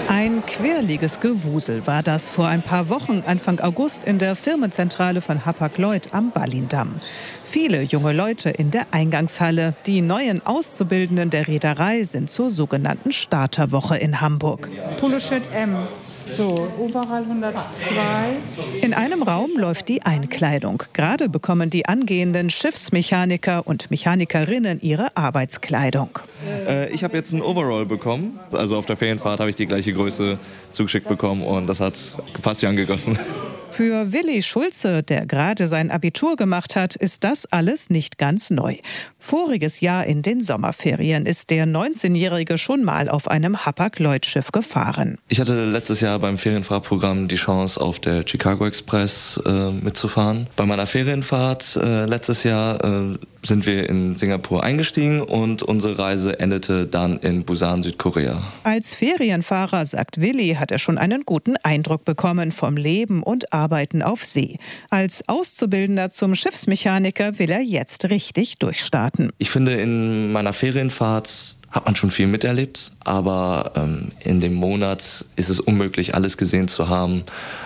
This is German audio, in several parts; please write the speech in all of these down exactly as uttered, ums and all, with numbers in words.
Ein quirliges Gewusel war das vor ein paar Wochen, Anfang August, in der Firmenzentrale von Hapag-Lloyd am Ballindamm. Viele junge Leute in der Eingangshalle. Die neuen Auszubildenden der Reederei sind zur sogenannten Starterwoche in Hamburg. Poloshirt M. So, Overall hundertzwei. In einem Raum läuft die Einkleidung. Gerade bekommen die angehenden Schiffsmechaniker und Mechanikerinnen ihre Arbeitskleidung. Äh, ich habe jetzt ein Overall bekommen. Also auf der Ferienfahrt habe ich die gleiche Größe zugeschickt bekommen und das hat gepasst wie angegossen. Für Willi Schulze, der gerade sein Abitur gemacht hat, ist das alles nicht ganz neu. Voriges Jahr in den Sommerferien ist der neunzehnjährige schon mal auf einem Hapag-Lloyd-Schiff gefahren. Ich hatte letztes Jahr beim Ferienfahrprogramm die Chance, auf der Chicago Express äh, mitzufahren. Bei meiner Ferienfahrt äh, letztes Jahr äh, sind wir in Singapur eingestiegen und unsere Reise endete dann in Busan, Südkorea. Als Ferienfahrer, sagt Willi, hat er schon einen guten Eindruck bekommen vom Leben und Arbeiten auf See. Als Auszubildender zum Schiffsmechaniker will er jetzt richtig durchstarten. Ich finde, in meiner Ferienfahrt hat man schon viel miterlebt, aber ähm, in dem Monat ist es unmöglich, alles gesehen zu haben.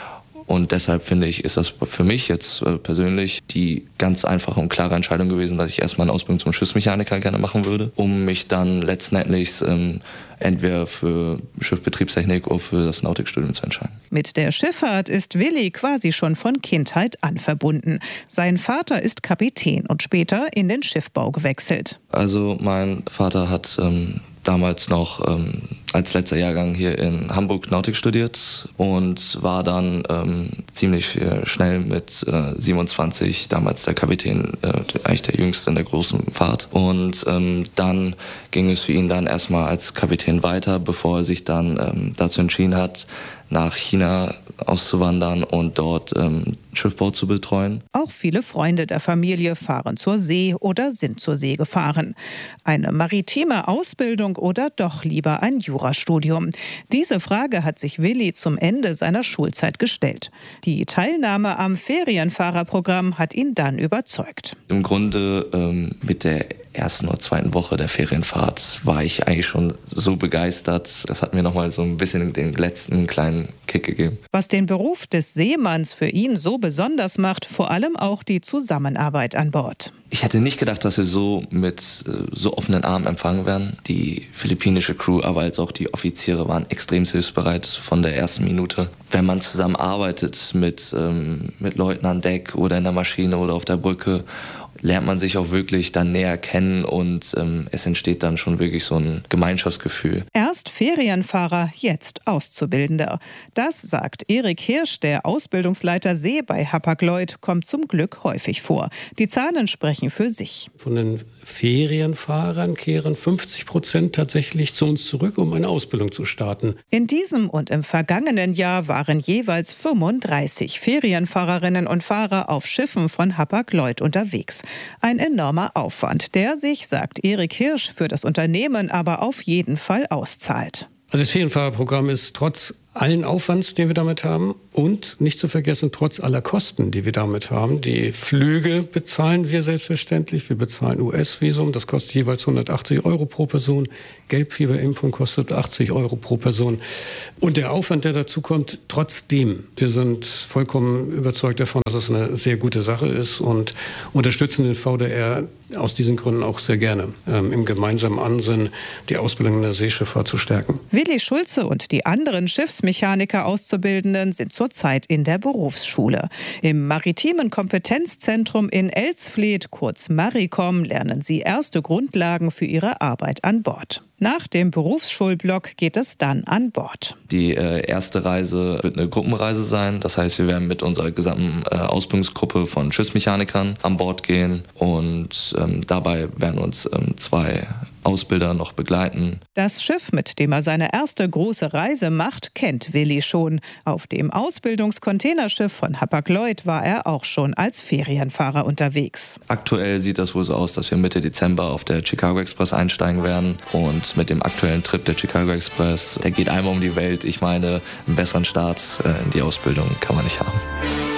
Und deshalb finde ich, ist das für mich jetzt äh, persönlich die ganz einfache und klare Entscheidung gewesen, dass ich erstmal eine Ausbildung zum Schiffsmechaniker gerne machen würde, um mich dann letztendlich ähm, entweder für Schiffsbetriebstechnik oder für das Nautikstudium zu entscheiden. Mit der Schifffahrt ist Willi quasi schon von Kindheit an verbunden. Sein Vater ist Kapitän und später in den Schiffbau gewechselt. Also mein Vater hat ähm, damals noch ähm, als letzter Jahrgang hier in Hamburg Nautik studiert und war dann ähm, ziemlich äh, schnell mit äh, siebenundzwanzig, damals der Kapitän, äh, eigentlich der Jüngste in der großen Fahrt. Und ähm, dann ging es für ihn dann erstmal als Kapitän weiter, bevor er sich dann ähm, dazu entschieden hat, nach China auszuwandern und dort ähm, Schiffbau zu betreuen. Auch viele Freunde der Familie fahren zur See oder sind zur See gefahren. Eine maritime Ausbildung oder doch lieber ein Jurastudium? Diese Frage hat sich Willi zum Ende seiner Schulzeit gestellt. Die Teilnahme am Ferienfahrerprogramm hat ihn dann überzeugt. Im Grunde ähm, mit der ersten oder zweiten Woche der Ferienfahrt war ich eigentlich schon so begeistert. Das hat mir nochmal so ein bisschen den letzten kleinen Kick gegeben. Was den Beruf des Seemanns für ihn so besonders macht, vor allem auch die Zusammenarbeit an Bord. Ich hätte nicht gedacht, dass wir so mit äh, so offenen Armen empfangen werden. Die philippinische Crew, aber als auch die Offiziere waren extrem hilfsbereit von der ersten Minute. Wenn man zusammen arbeitet mit, ähm, mit Leuten an Deck oder in der Maschine oder auf der Brücke, lernt man sich auch wirklich dann näher kennen und ähm, es entsteht dann schon wirklich so ein Gemeinschaftsgefühl. Erst Ferienfahrer, jetzt Auszubildender. Das, sagt Erik Hirsch, der Ausbildungsleiter See bei Hapag-Lloyd, kommt zum Glück häufig vor. Die Zahlen sprechen für sich. Von den Ferienfahrern kehren fünfzig Prozent tatsächlich zu uns zurück, um eine Ausbildung zu starten. In diesem und im vergangenen Jahr waren jeweils fünfunddreißig Ferienfahrerinnen und Fahrer auf Schiffen von Hapag-Lloyd unterwegs. Ein enormer Aufwand, der sich, sagt Erik Hirsch, für das Unternehmen aber auf jeden Fall auszahlt. Also das Ferienfahrerprogramm ist trotz allen Aufwands, den wir damit haben und nicht zu vergessen, trotz aller Kosten, die wir damit haben. Die Flüge bezahlen wir selbstverständlich. Wir bezahlen U S-Visum, das kostet jeweils hundertachtzig Euro pro Person. Gelbfieberimpfung kostet achtzig Euro pro Person. Und der Aufwand, der dazu kommt, trotzdem. Wir sind vollkommen überzeugt davon, dass es eine sehr gute Sache ist und unterstützen den V D R aus diesen Gründen auch sehr gerne, ähm, im gemeinsamen Ansinnen, die Ausbildung in der Seeschifffahrt zu stärken. Willi Schulze und die anderen Schiffsmechaniker-Auszubildenden sind zurzeit in der Berufsschule. Im Maritimen Kompetenzzentrum in Elsfleth, kurz Maricom, lernen sie erste Grundlagen für ihre Arbeit an Bord. Nach dem Berufsschulblock geht es dann an Bord. Die äh, erste Reise wird eine Gruppenreise sein. Das heißt, wir werden mit unserer gesamten äh, Ausbildungsgruppe von Schiffsmechanikern an Bord gehen und ähm, dabei werden uns ähm, zwei Ausbilder noch begleiten. Das Schiff, mit dem er seine erste große Reise macht, kennt Willi schon. Auf dem Ausbildungscontainerschiff von Hapag-Lloyd war er auch schon als Ferienfahrer unterwegs. Aktuell sieht das wohl so aus, dass wir Mitte Dezember auf der Chicago Express einsteigen werden. Und mit dem aktuellen Trip der Chicago Express, der geht einmal um die Welt. Ich meine, einen besseren Start in die Ausbildung kann man nicht haben.